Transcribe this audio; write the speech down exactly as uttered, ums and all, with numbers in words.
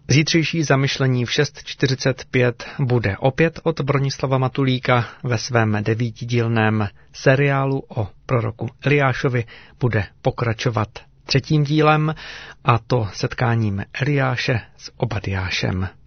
Zítřejší zamyšlení v šest čtyřicet pět bude opět od Bronislava Matulíka. Ve svém devítidílném seriálu o proroku Eliášovi bude pokračovat třetím dílem, a to setkáním Eliáše s Obadiášem.